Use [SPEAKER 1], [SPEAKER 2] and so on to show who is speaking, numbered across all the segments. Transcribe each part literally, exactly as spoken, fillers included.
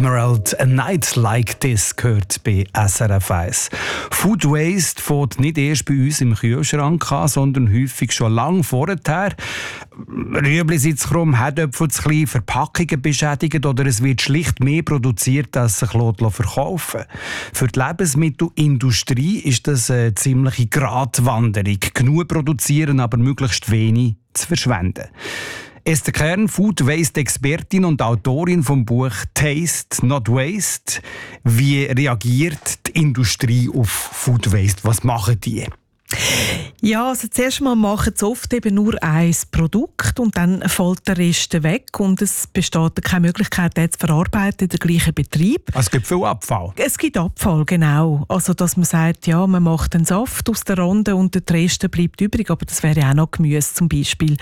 [SPEAKER 1] Emerald, A Night Like This gehört bei S R F eins. Food Waste fängt nicht erst bei uns im Kühlschrank an, sondern häufig schon lange vorher. Rüebli sind zu krumm, Herdöpfel zu klein, Verpackungen beschädigt oder es wird schlicht mehr produziert, als sich verkaufen lässt. Für die Lebensmittelindustrie ist das eine ziemliche Gratwanderung. Genug produzieren, aber möglichst wenig zu verschwenden. Esther Kern, Food Waste Expertin und Autorin vom Buch Taste Not Waste. Wie reagiert die Industrie auf Food Waste? Was machen die?
[SPEAKER 2] Ja, also zuerst mal machen sie oft eben nur ein Produkt und dann fällt der Rest weg und es besteht keine Möglichkeit, den zu verarbeiten in den gleichen Betrieb.
[SPEAKER 1] Also es gibt viel Abfall?
[SPEAKER 2] Es gibt Abfall, genau. Also dass man sagt, ja, man macht einen Saft aus der Rande und der Rest bleibt übrig, aber das wäre auch noch Gemüse zum Beispiel.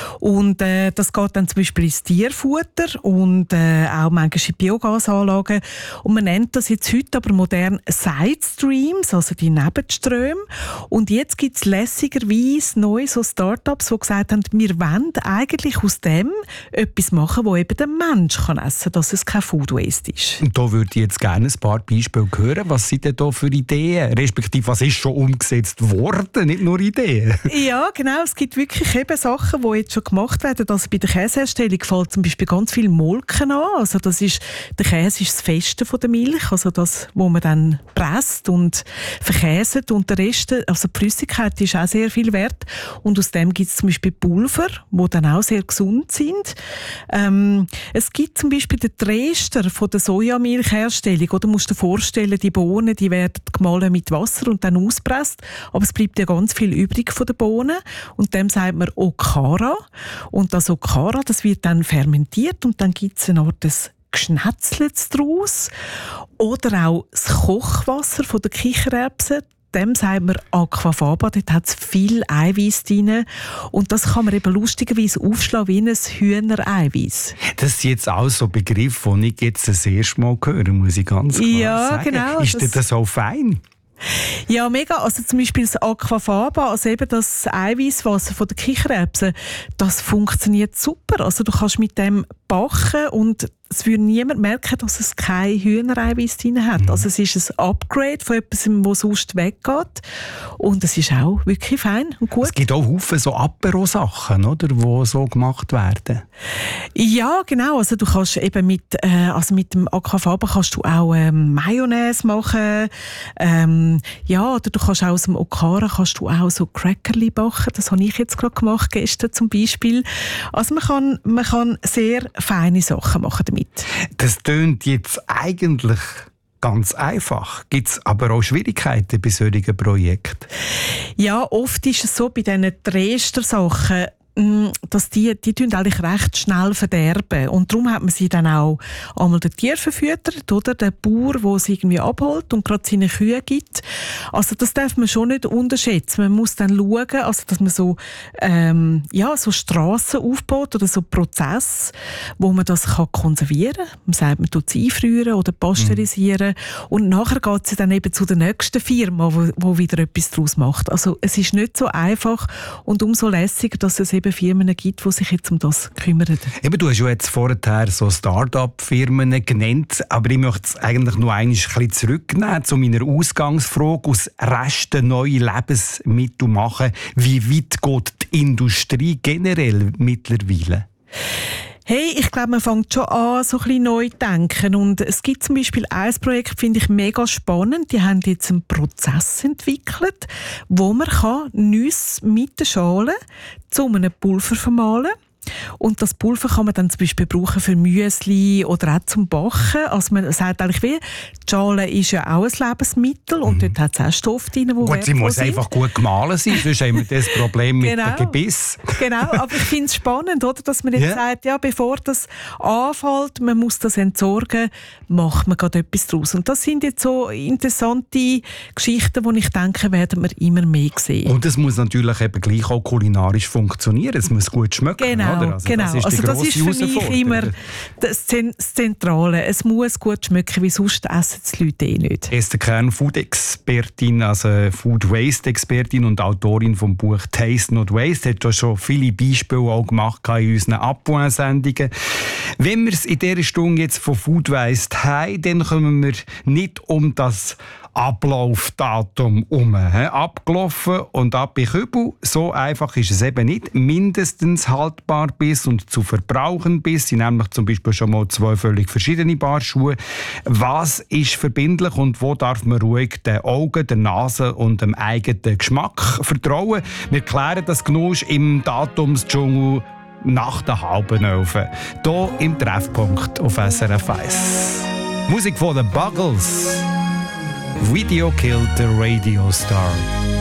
[SPEAKER 2] Und äh, das geht dann zum Beispiel ins Tierfutter und äh, auch manchmal in Biogasanlagen. Und man nennt das jetzt heute aber modern Sidestreams, also die Nebenströme. Und jetzt gibt es lässigerweise neue so Startups, die gesagt haben, wir wollen eigentlich aus dem etwas machen, wo eben der Mensch kann essen kann, dass es kein Food Waste ist.
[SPEAKER 1] Und da würde ich jetzt gerne ein paar Beispiele hören. Was sind denn da für Ideen? Respektive, was ist schon umgesetzt worden, nicht nur Ideen?
[SPEAKER 2] Ja, genau. Es gibt wirklich eben Sachen, die jetzt schon gemacht werden. Also bei der Käseherstellung fällt zum Beispiel ganz viel Molken an. Also das ist, der Käse ist das Feste von der Milch, also das, wo man dann presst und verkäset und der Rest, also die Flüssigkeit ist auch sehr viel wert. Und aus dem gibt es zum Beispiel Pulver, die dann auch sehr gesund sind. Ähm, es gibt zum Beispiel den Dreschter von der Sojamilchherstellung. Oder musst du dir vorstellen, die Bohnen, die werden gemahlen mit Wasser und dann auspresst. Aber es bleibt ja ganz viel übrig von den Bohnen. Und dem sagt man Okara. Und das Okara, das wird dann fermentiert und dann gibt es eine Art des Geschnetzlets daraus. Oder auch das Kochwasser von der Kichererbsen. Dem sagt man Aquafaba, dort hat es viel Eiweiß drin. Und das kann man eben lustigerweise aufschlagen wie ein Hühnereiweiß.
[SPEAKER 1] Das ist jetzt auch so ein Begriff, den ich jetzt das erste Mal höre, muss ich ganz klar
[SPEAKER 2] ja,
[SPEAKER 1] sagen.
[SPEAKER 2] Genau,
[SPEAKER 1] ist das, das so fein?
[SPEAKER 2] Ja, mega. Also zum Beispiel das Aquafaba, also eben das Eiweißwasser von der Kichererbsen, das funktioniert super. Also du kannst mit dem backen und es würde niemand merken, dass es kein Hühnereiweiß drin hat. Mhm. Also es ist ein Upgrade von etwas, das sonst weggeht. Und es ist auch wirklich fein und gut.
[SPEAKER 1] Es gibt auch Haufen so Apero-Sachen, oder, die so gemacht werden.
[SPEAKER 2] Ja, genau. Also du kannst eben mit, äh, also mit dem Aquafaba kannst du auch ähm, Mayonnaise machen. Ähm, ja, oder du kannst auch aus dem Okara kannst du auch so Crackerli backen. Das habe ich jetzt gerade gemacht, gestern zum Beispiel. Also man kann, man kann sehr feine Sachen machen damit.
[SPEAKER 1] Das tönt jetzt eigentlich ganz einfach. Gibt es aber auch Schwierigkeiten bei solchen Projekten?
[SPEAKER 2] Ja, oft ist es so bei diesen Dreschter-Sachen, dass die, die tun eigentlich recht schnell verderben. Und darum hat man sie dann auch einmal den Tier verfüttert, oder? Der Bauer, der sie irgendwie abholt und gerade seine Kühe gibt. Also das darf man schon nicht unterschätzen. Man muss dann schauen, also dass man so, ähm, ja, so Strassen aufbaut oder so Prozesse, wo man das kann konservieren kann. Man sagt, man tut es einfrieren oder pasteurisieren. Mhm. Und nachher geht sie dann eben zu der nächsten Firma, wo, wo wieder etwas daraus macht. Also es ist nicht so einfach und umso lässiger, dass es eben Firmen gibt, die sich jetzt um das kümmern.
[SPEAKER 1] Eben, du hast ja jetzt vorher so Start-up-Firmen genannt, aber ich möchte es eigentlich noch ein bisschen zurücknehmen zu meiner Ausgangsfrage. Aus Resten neue Lebensmittel machen. Wie weit geht die Industrie generell mittlerweile?
[SPEAKER 2] Hey, ich glaube, man fängt schon an, so ein bisschen neu zu denken. Und es gibt zum Beispiel ein Projekt, finde ich mega spannend. Die haben jetzt einen Prozess entwickelt, wo man kann Nüsse mit der Schale zu einem Pulver vermahlen. Und das Pulver kann man dann zum Beispiel brauchen für Müsli oder auch zum Backen. Also man sagt eigentlich wie, die Schale ist ja auch ein Lebensmittel und mhm. dort hat es auch Stoffe drin, die
[SPEAKER 1] gut, sie muss sind. Einfach gut gemahlen sein, sonst haben wir das Problem mit
[SPEAKER 2] genau.
[SPEAKER 1] dem Gebiss.
[SPEAKER 2] Genau, aber ich finde es spannend, oder, dass man jetzt yeah. sagt, ja, bevor das anfällt, man muss das entsorgen, macht man gerade etwas daraus. Und das sind jetzt so interessante Geschichten, die ich denke, werden wir immer mehr sehen.
[SPEAKER 1] Und es muss natürlich eben gleich auch kulinarisch funktionieren, es muss gut schmecken.
[SPEAKER 2] Genau. Genau,
[SPEAKER 1] oder? Also
[SPEAKER 2] genau.
[SPEAKER 1] Das ist,
[SPEAKER 2] also das ist für mich immer das Zentrale. Es muss gut schmecken, wie sonst essen die Leute eh nicht.
[SPEAKER 1] Esther Kern, Food-Expertin, also Food-Waste-Expertin und Autorin vom Buch «Taste Not Waste», hat schon viele Beispiele auch gemacht in unseren Abwahl-Sendungen. Wenn wir es in dieser Stunde jetzt von Food Waste haben, dann kommen wir nicht um das Ablaufdatum um. Abgelaufen und ab in Kübel. So einfach ist es eben nicht. Mindestens haltbar bis und zu verbrauchen bis sind nämlich zum Beispiel schon mal zwei völlig verschiedene Paar Schuhe. Was ist verbindlich und wo darf man ruhig den Augen, der Nase und dem eigenen Geschmack vertrauen? Wir klären das Genusch im Datumsdschungel nach der halben Elf. Hier im Treffpunkt auf S R F eins. Musik von den Buggles. Video killed the radio star.